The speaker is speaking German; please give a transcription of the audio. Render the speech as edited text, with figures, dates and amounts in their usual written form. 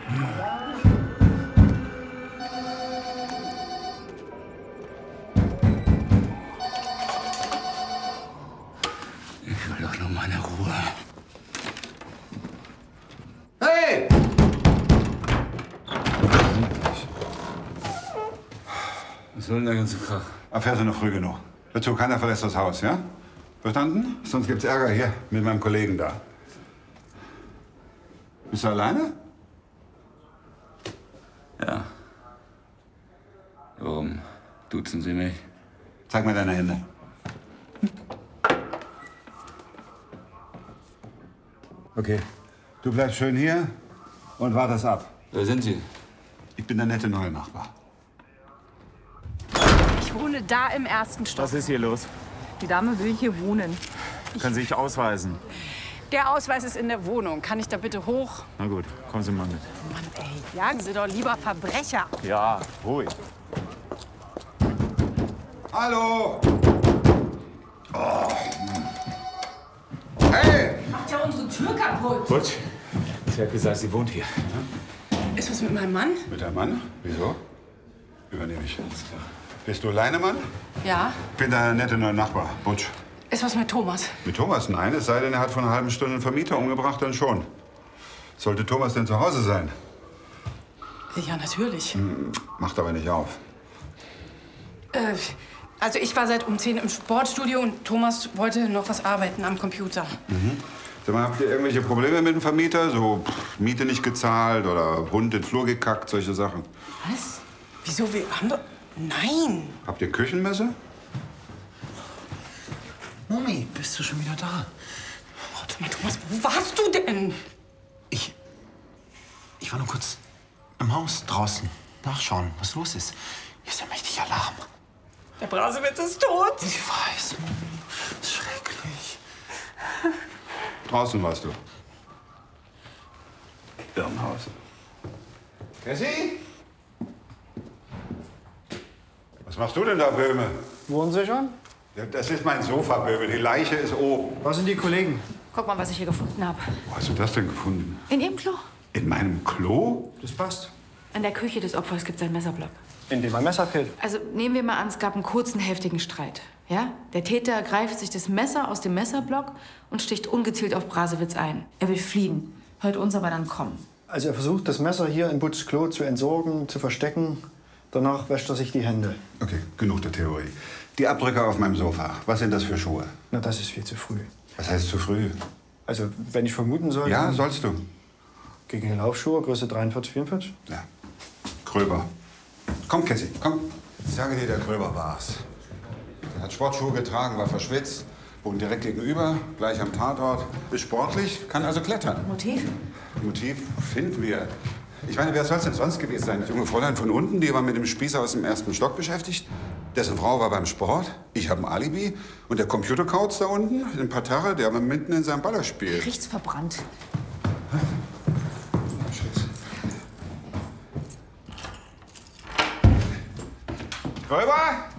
Ich will doch nur meine Ruhe. Hey! Was soll denn der ganze Krach? Erfährst du noch früh genug. Dazu keiner verlässt das Haus, ja? Verstanden? Sonst gibt's Ärger hier mit meinem Kollegen da. Bist du alleine? Ja. Warum duzen Sie mich? Zeig mal deine Hände. Okay. Du bleibst schön hier und wartest ab. Wer sind Sie? Ich bin der nette neue Nachbar. Ich wohne da im ersten Stock. Was ist hier los? Die Dame will hier wohnen. Können Sie sich ausweisen? Der Ausweis ist in der Wohnung. Kann ich da bitte hoch? Na gut, kommen Sie mal mit. Mann, ey, jagen Sie doch lieber Verbrecher. Ja, ruhig. Hallo! Oh. Hey! Macht ja unsere Tür kaputt. Butch, sie hat gesagt, sie wohnt hier. Ist was mit meinem Mann? Mit deinem Mann? Wieso? Übernehme ich. Bist du Leinemann? Ja. Ich bin der nette neue Nachbar, Butch. Ist was mit Thomas? Mit Thomas? Nein, es sei denn, er hat vor einer halben Stunde einen Vermieter umgebracht, dann schon. Sollte Thomas denn zu Hause sein? Ja, natürlich. Macht aber nicht auf. Also ich war seit um 10 im Sportstudio und Thomas wollte noch was arbeiten am Computer. Sag mal, habt ihr irgendwelche Probleme mit dem Vermieter? So Miete nicht gezahlt oder Hund in den Flur gekackt, solche Sachen? Was? Wieso? Wir haben doch... Nein. Habt ihr Küchenmesser? Mami, bist du schon wieder da? Warte mal, Thomas, wo warst du denn? Ich war nur kurz im Haus draußen nachschauen, was los ist. Hier ist ja mächtig Alarm. Der Brasewitz ist tot. Ich weiß, Mami. Das ist schrecklich. Draußen warst du. Irrenhaus. Cassie? Was machst du denn da, Böhme? Wohnen Sie schon? Ja, das ist mein Sofa, Böhme. Die Leiche ist oben. Was sind die Kollegen? Guck mal, was ich hier gefunden habe. Wo hast du das denn gefunden? In Ihrem Klo. In meinem Klo? Das passt. An der Küche des Opfers gibt es einen Messerblock. In dem ein Messer fehlt. Also nehmen wir mal an, es gab einen kurzen, heftigen Streit. Ja? Der Täter greift sich das Messer aus dem Messerblock und sticht ungezielt auf Brasewitz ein. Er will fliehen, hört uns aber dann kommen. Also er versucht, das Messer hier in Butchs Klo zu entsorgen, zu verstecken. Danach wäscht er sich die Hände. Okay, genug der Theorie. Die Abdrücke auf meinem Sofa. Was sind das für Schuhe? Na, das ist viel zu früh. Was heißt zu früh? Also, wenn ich vermuten soll... Ja, sollst du. Gegen die Laufschuhe, Größe 43, 44? Ja. Gröber. Komm, Cassie, komm. Ich sage dir, der Gröber war's. Er hat Sportschuhe getragen, war verschwitzt, wohnt direkt gegenüber, gleich am Tatort. Ist sportlich, kann also klettern. Motiv? Motiv finden wir. Ich meine, wer soll es denn sonst gewesen sein? Das junge Fräulein von unten, die war mit dem Spießer aus dem ersten Stock beschäftigt. Dessen Frau war beim Sport. Ich habe ein Alibi. Und der Computerkauz da unten, im Parterre, der war mitten in seinem Ballerspiel. Riecht's verbrannt. Scheiße. Gröber?